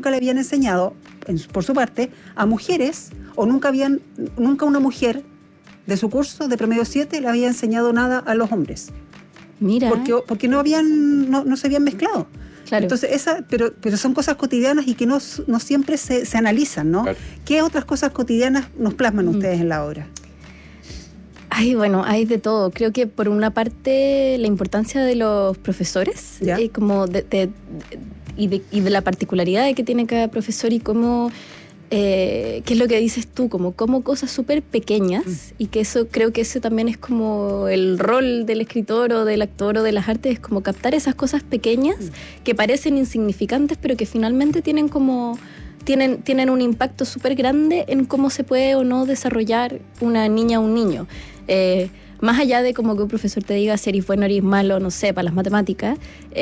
nunca le habían enseñado, por su parte, a mujeres, o nunca una mujer de su curso de promedio 7 le había enseñado nada a los hombres. Mira. Porque no se habían mezclado. Claro. Entonces, pero son cosas cotidianas y que no siempre se analizan, ¿no? Claro. ¿Qué otras cosas cotidianas nos plasman ustedes en la obra? Bueno, hay de todo. Creo que por una parte la importancia de los profesores, como y de la particularidad de que tiene cada profesor y cómo, qué es lo que dices tú, como cosas súper pequeñas, y que eso, creo que ese también es como el rol del escritor o del actor o de las artes, es como captar esas cosas pequeñas que parecen insignificantes, pero que finalmente tienen un impacto súper grande en cómo se puede o no desarrollar una niña o un niño. Más allá de como que un profesor te diga si eres bueno o eres malo, no sé, para las matemáticas,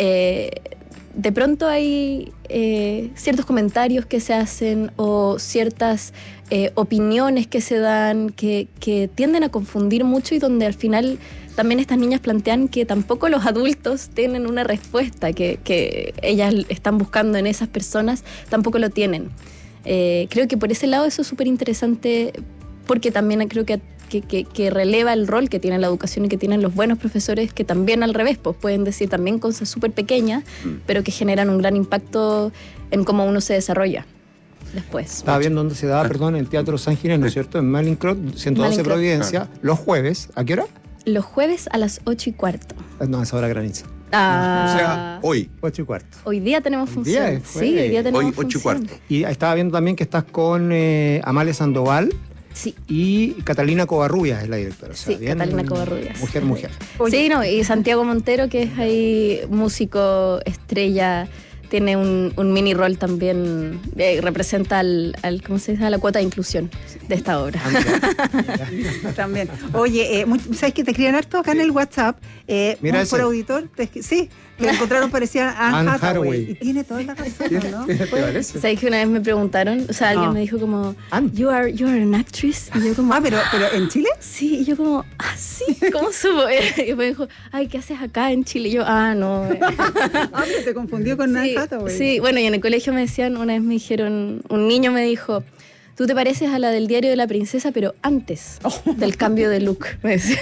de pronto hay ciertos comentarios que se hacen o ciertas opiniones que se dan que tienden a confundir mucho, y donde al final también estas niñas plantean que tampoco los adultos tienen una respuesta que ellas están buscando en esas personas, tampoco lo tienen. Creo que por ese lado eso es súper interesante, porque también creo que releva el rol que tiene la educación y que tienen los buenos profesores, que también al revés, pues pueden decir también cosas súper pequeñas, pero que generan un gran impacto en cómo uno se desarrolla después. Estaba viendo dónde se daba, en el Teatro San Ginés, ¿no es cierto? En Malincrot, 112 Providencia, los jueves. ¿A qué hora? Los jueves a las 8:15. No, a esa hora graniza. O sea, hoy. 8:15. Hoy día tenemos función. Sí, hoy día tenemos función. 8:15. Y estaba viendo también que estás con Amalia Sandoval. Sí. Y Catalina Covarrubias es la directora. O sea, sí, bien, Catalina Covarrubias. Mujer. Sí, y Santiago Montero, que es ahí músico estrella, tiene un mini rol también, representa ¿cómo se dice? A la cuota de inclusión de esta obra. También. Oye, ¿sabes que te escriben harto acá en el WhatsApp? Mira por auditor, sí, que encontraron parecía Anne Hathaway. Y tiene toda la razón, ¿no? ¿Te parece? ¿Sabes que una vez me preguntaron? O sea, alguien me dijo como, you are an actress. Y yo como, pero ¿en Chile? Sí, y yo como, sí, ¿cómo supo? Y me dijo, ¿qué haces acá en Chile? Y yo, no. Pero te confundió con Anne Hathaway. Sí, bueno, y en el colegio me decían, una vez me dijeron, un niño me dijo, tú te pareces a la del Diario de la Princesa, pero antes del cambio de look, me decía.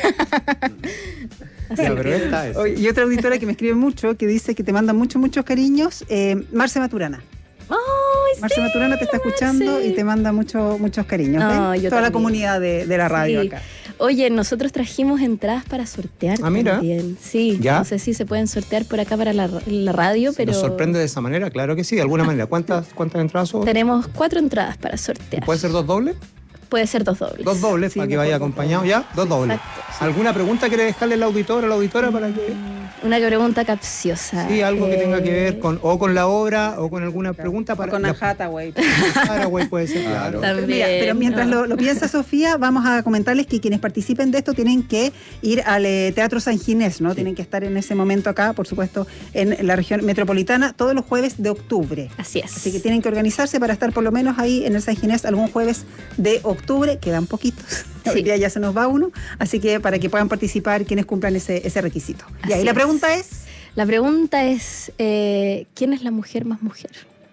Pero esta es. Y otra auditora que me escribe mucho, que dice que te manda muchos cariños, Marce Maturana. Marce Maturana te está escuchando y te manda muchos cariños. Toda también. La comunidad de la radio acá. Oye, nosotros trajimos entradas para sortear mira. también. Sí, ¿Ya? No sé si se pueden sortear por acá para la radio, pero... ¿Nos sorprende de esa manera? Claro que sí, de alguna manera. ¿Cuántas entradas son? Tenemos 4 entradas para sortear. ¿Puede ser 2 dobles? Puede ser 2 dobles. 2 dobles, para que vaya acompañado ya. 2 dobles. Exacto, sí. ¿Alguna pregunta quiere dejarle al auditor o a la auditora para que...? Una pregunta capciosa. Sí, algo que tenga que ver con la obra o con alguna pregunta para... Con Anne Hathaway. Hathaway puede ser, claro. También, pero mientras lo piensa Sofía, vamos a comentarles que quienes participen de esto tienen que ir al Teatro San Ginés, ¿no? Sí. Tienen que estar en ese momento acá, por supuesto, en la región metropolitana, todos los jueves de octubre. Así es. Así que tienen que organizarse para estar por lo menos ahí en el San Ginés algún jueves de octubre. Quedan poquitos. Sí. Hoy día ya se nos va uno. Así que para que puedan participar quienes cumplan ese requisito. Y ahí la pregunta es... La pregunta es, ¿quién es la mujer más mujer?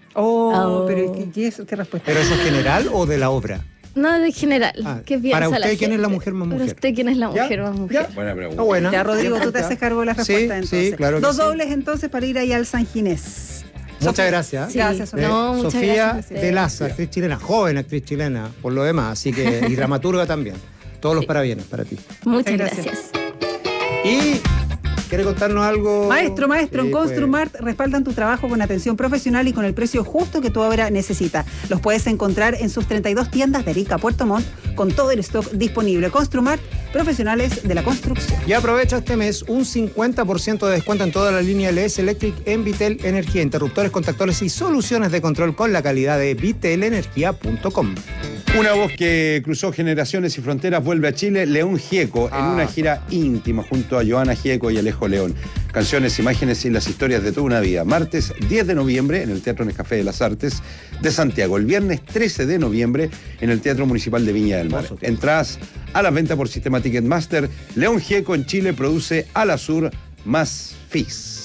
Pero ¿qué respuesta? ¿Pero eso es general o de la obra? No, de general. ¿Qué piensa para usted, la gente? ¿quién es la mujer más mujer? Para usted, ¿quién es la mujer más mujer? ¿Ya? Buena pregunta. Buena. Ya, Rodrigo, tú te haces cargo de la respuesta, sí, entonces. Sí, claro que 2 dobles, entonces, para ir ahí al San Ginés. Muchas gracias. Sí. Gracias, Sofía. Muchas Sofía gracias. de Laza, actriz chilena, joven actriz chilena, por lo demás, así que, y dramaturga también. Todos los parabienes para ti. Muchas gracias. gracias. Y... ¿quiere contarnos algo? Maestro, en Construmart respaldan tu trabajo con atención profesional y con el precio justo que tu obra necesita. Los puedes encontrar en sus 32 tiendas de Arica, Puerto Montt, con todo el stock disponible. Construmart, profesionales de la construcción. Y aprovecha este mes un 50% de descuento en toda la línea LS Electric en Vitel Energía, interruptores, contactores y soluciones de control con la calidad de vitelenergia.com. Una voz que cruzó generaciones y fronteras vuelve a Chile, León Gieco, en una gira íntima junto a Joana Gieco y Alejo León. Canciones, imágenes y las historias de toda una vida. Martes 10 de noviembre en el Teatro Nescafé de las Artes de Santiago. El viernes 13 de noviembre en el Teatro Municipal de Viña del Mar. Entradas a la venta por sistema Ticketmaster. León Gieco en Chile produce Al Azur más FIS.